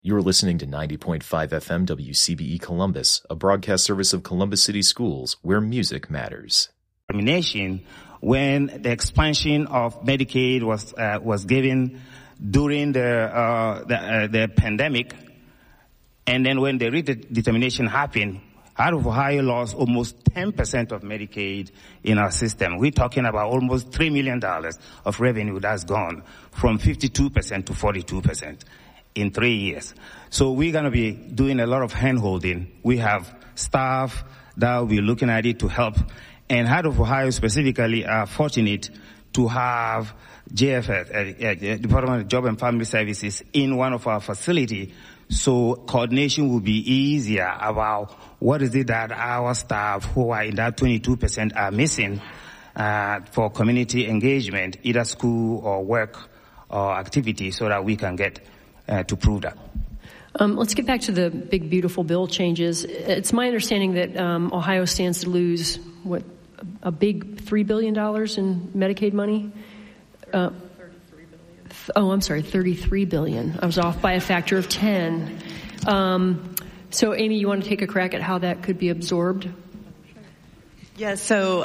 You're listening to 90.5 FM WCBE Columbus, a broadcast service of Columbus City Schools, where music matters. When the expansion of Medicaid was given during the pandemic, and then when the redetermination happened, out of Ohio lost almost 10% of Medicaid in our system. We're talking about almost $3 million of revenue that's gone from 52% to 42%. In 3 years. So we're going to be doing a lot of hand-holding. We have staff that will be looking at it to help. And Heart of Ohio specifically are fortunate to have JFS, Department of Job and Family Services, in one of our facilities. So coordination will be easier about what is it that our staff who are in that 22% are missing for community engagement, either school or work or activity, so that we can get to prove that. Let's get back to the big, beautiful bill changes. It's my understanding that Ohio stands to lose, a big $3 billion in Medicaid money? $33 billion. $33 billion. I was off by a factor of 10. So, Amy, you want to take a crack at how that could be absorbed? Yeah, so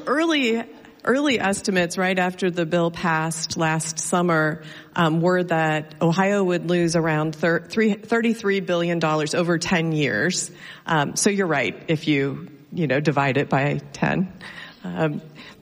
early estimates right after the bill passed last summer were that Ohio would lose around $33 billion over 10 years. So you're right if you divide it by 10. And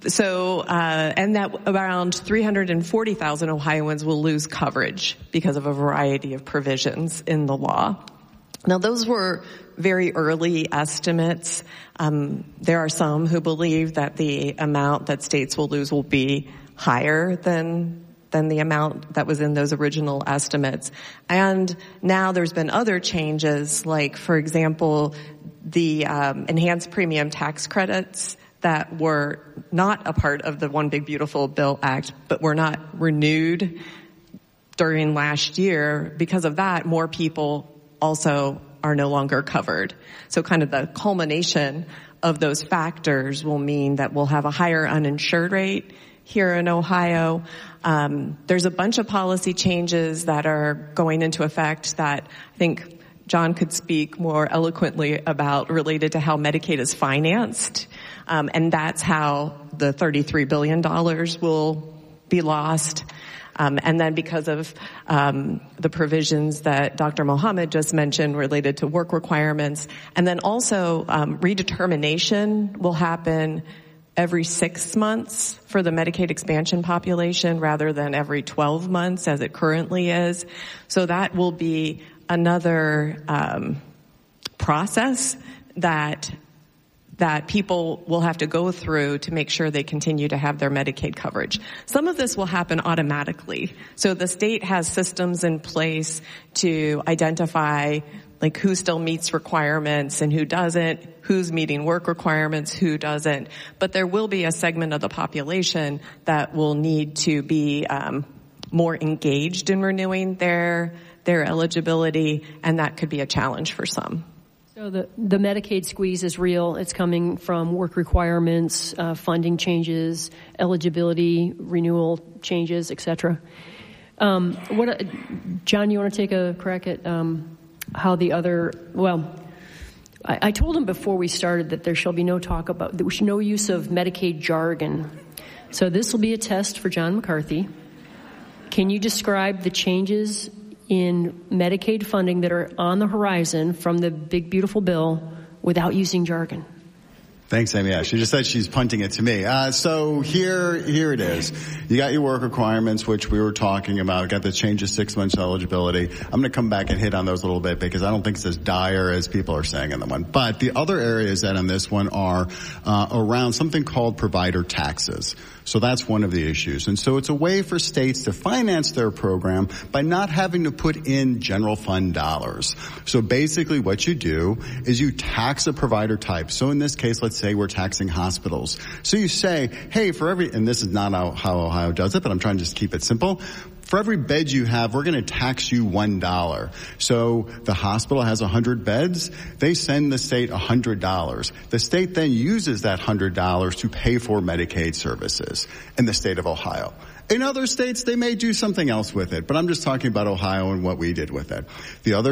that around 340,000 Ohioans will lose coverage because of a variety of provisions in the law. Now, those were very early estimates. There are some who believe that the amount that states will lose will be higher than the amount that was in those original estimates. And now there's been other changes, like, for example, the enhanced premium tax credits that were not a part of the One Big Beautiful Bill Act, but were not renewed during last year. Because of that, more people also are no longer covered. So kind of the culmination of those factors will mean that we'll have a higher uninsured rate here in Ohio. There's a bunch of policy changes that are going into effect that I think John could speak more eloquently about, related to how Medicaid is financed. And that's how the $33 billion will be lost. And then because of the provisions that Dr. Mohammed just mentioned related to work requirements, and then also redetermination will happen every 6 months for the Medicaid expansion population rather than every 12 months as it currently is. So that will be another process that people will have to go through to make sure they continue to have their Medicaid coverage. Some of this will happen automatically. So the state has systems in place to identify like who still meets requirements and who doesn't, who's meeting work requirements, who doesn't. But there will be a segment of the population that will need to be more engaged in renewing their eligibility, and that could be a challenge for some. So the Medicaid squeeze is real. It's coming from work requirements, funding changes, eligibility, renewal changes, et cetera. John, you want to take a crack at how the other, I told him before we started that there shall be no talk about, there was no use of Medicaid jargon. So this will be a test for John McCarthy. Can you describe the changes in Medicaid funding that are on the horizon from the big, beautiful bill without using jargon? Thanks, Amy. Yeah, she just said she's punting it to me. So here it is. You got your work requirements, which we were talking about. Got the change of 6 months eligibility. I'm going to come back and hit on those a little bit because I don't think it's as dire as people are saying in the one. But the other areas that on this one are around something called provider taxes. So that's one of the issues. And so it's a way for states to finance their program by not having to put in general fund dollars. So basically what you do is you tax a provider type. So in this case, let's say we're taxing hospitals. So you say, hey, and this is not how Ohio does it, but I'm trying to just keep it simple. For every bed you have, we're going to tax you $1. So the hospital has 100 beds. They send the state $100. The state then uses that $100 to pay for Medicaid services in the state of Ohio. In other states, they may do something else with it, but I'm just talking about Ohio and what we did with it. The other